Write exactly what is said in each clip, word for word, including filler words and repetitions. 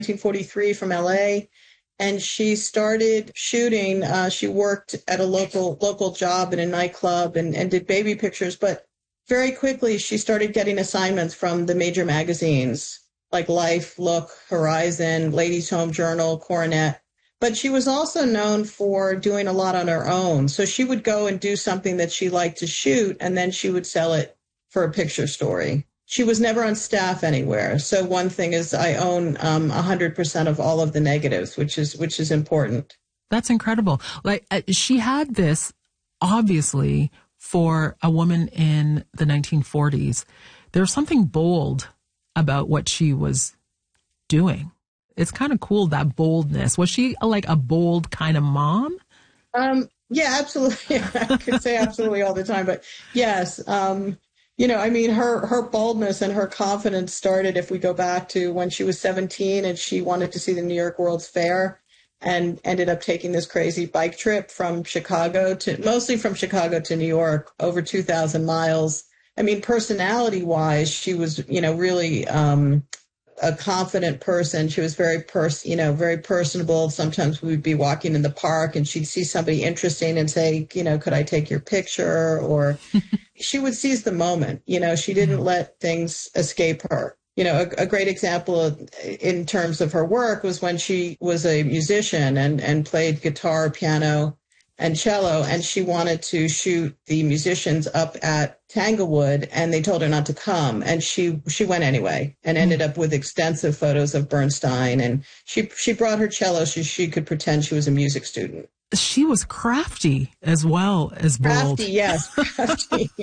nineteen forty-three from L A, and she started shooting. Uh, she worked at a local local job in a nightclub and, and did baby pictures, but very quickly she started getting assignments from the major magazines like Life, Look, Horizon, Ladies' Home Journal, Coronet. But she was also known for doing a lot on her own. So she would go and do something that she liked to shoot, and then she would sell it for a picture story. She was never on staff anywhere. So one thing is I own um, one hundred percent of all of the negatives, which is which is important. That's incredible. Like uh, she had this, obviously, for a woman in the nineteen forties. There was something bold about what she was doing. It's kind of cool, that boldness. Was she a, like a bold kind of mom? Um, yeah, absolutely. I could say absolutely all the time, but yes. Um, you know, I mean, her, her boldness and her confidence started, if we go back to when she was seventeen and she wanted to see the New York World's Fair and ended up taking this crazy bike trip from Chicago to, mostly from Chicago to New York, over two thousand miles. I mean, personality wise, she was, you know, really, um, a confident person. She was very pers- you know, very personable. Sometimes we would be walking in the park and she'd see somebody interesting and say, you know, could I take your picture? Or she would seize the moment. You know, she didn't let things escape her. You know, a, a great example of, in terms of her work was when she was a musician and, and played guitar, piano, and cello, and she wanted to shoot the musicians up at Tanglewood, and they told her not to come, and she she went anyway, and ended up with extensive photos of Bernstein, and she she brought her cello so she could pretend she was a music student. She was crafty as well as bold. Crafty, yes, crafty.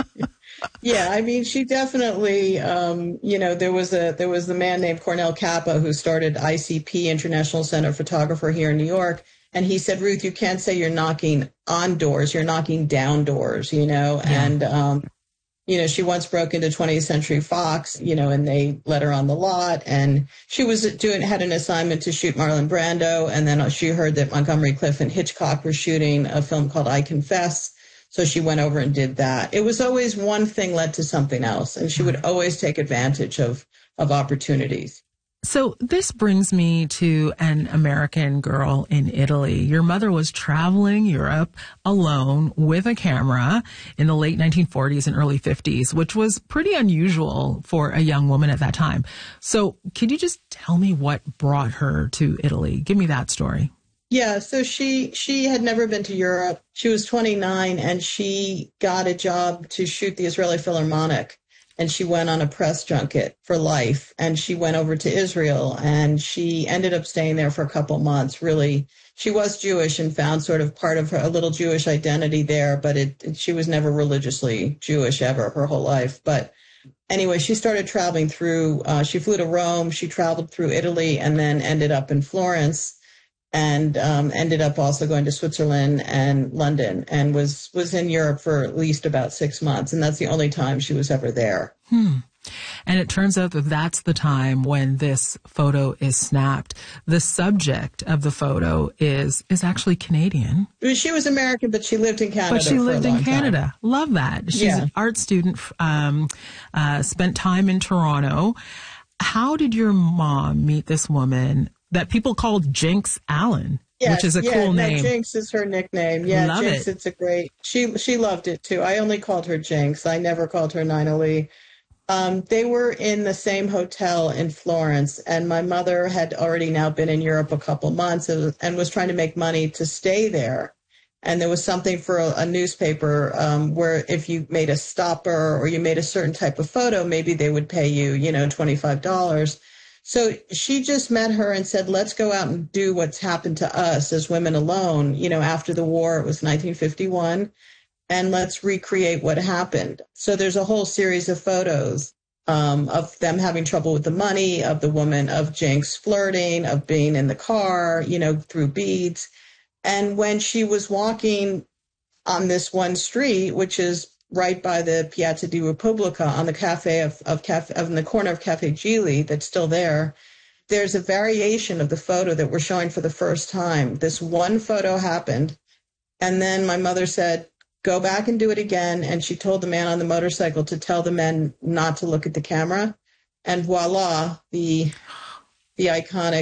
Yeah, I mean, she definitely, um, you know, there was a there was the man named Cornel Capa who started I C P, International Center of Photographer, here in New York. And he said, Ruth, you can't say you're knocking on doors, you're knocking down doors, you know. Yeah. And, um, you know, she once broke into twentieth Century Fox, you know, and they let her on the lot. And she was doing, had an assignment to shoot Marlon Brando. And then she heard that Montgomery Clift and Hitchcock were shooting a film called I Confess. So she went over and did that. It was always one thing led to something else. And she would always take advantage of, of opportunities. So this brings me to an American girl in Italy. Your mother was traveling Europe alone with a camera in the late nineteen forties and early fifties, which was pretty unusual for a young woman at that time. So could you just tell me what brought her to Italy? Give me that story. Yeah, so she she had never been to Europe. She was twenty-nine and she got a job to shoot the Israeli Philharmonic. And she went on a press junket for Life, and she went over to Israel, and she ended up staying there for a couple months. Really, she was Jewish and found sort of part of her, a little Jewish identity there, but it, it she was never religiously Jewish ever her whole life. But anyway, she started traveling through, uh, she flew to Rome, she traveled through Italy, and then ended up in Florence, and um, ended up also going to Switzerland and London, and was, was in Europe for at least about six months. And that's the only time she was ever there. Hmm. And it turns out that that's the time when this photo is snapped. The subject of the photo is, is actually Canadian. She was American, but she lived in Canada. But she lived in Canada. Time. Love that. She's yeah. an art student, um, uh, spent time in Toronto. How did your mom meet this woman that people call Jinx Allen, yes, which is a yeah, cool no, name? Jinx is her nickname. Yeah, Love Jinx, it. It's a great, she she loved it too. I only called her Jinx. I never called her Nina Lee. Um, they were in the same hotel in Florence, and my mother had already now been in Europe a couple months and, and was trying to make money to stay there. And there was something for a, a newspaper um, where if you made a stopper or you made a certain type of photo, maybe they would pay you, you know, twenty-five dollars. So she just met her and said, let's go out and do what's happened to us as women alone. You know, after the war, it was nineteen fifty-one, and let's recreate what happened. So there's a whole series of photos um, of them having trouble with the money, of the woman, of Jinx flirting, of being in the car, you know, through beads. And when she was walking on this one street, which is right by the Piazza di Repubblica on the cafe of, of, cafe, of in the corner of Cafe Gili that's still there, there's a variation of the photo that we're showing for the first time. This one photo happened, and then my mother said, go back and do it again. And she told the man on the motorcycle to tell the men not to look at the camera. And voila, the the iconic